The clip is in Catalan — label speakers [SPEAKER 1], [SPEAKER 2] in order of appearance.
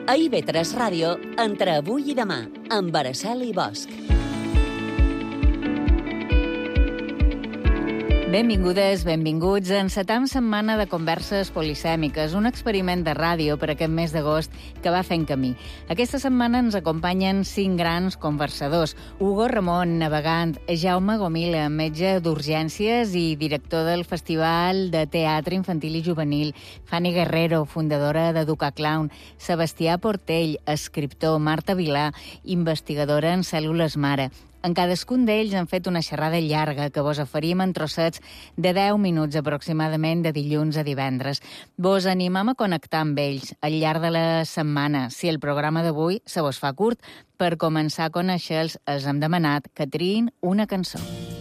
[SPEAKER 1] A IB3 Ràdio, entre avui i demà, amb Araceli Bosch.
[SPEAKER 2] Benvingudes, benvinguts a Encetam setmana de converses polisèmiques, un experiment de ràdio per aquest mes d'agost que va fent camí. Aquesta setmana ens acompanyen 5 grans conversadors. Hugo Ramon, navegant, Jaume Gomila, metge d'urgències i director del Festival de Teatre Infantil i Juvenil, Fanny Guerrero, fundadora d'Educa Clown, Sebastià Portell, escriptor, Marta Vilà, investigadora en cèl·lules mare. En cadascun d'ells han fet una xerrada llarga que vos oferim en trossets de 10 minuts aproximadament de dilluns a divendres. Vos animam a connectar amb ells al llarg de la setmana. Si el programa d'avui se vos fa curt, per començar a conèixer-los, els hem demanat que triïn una cançó.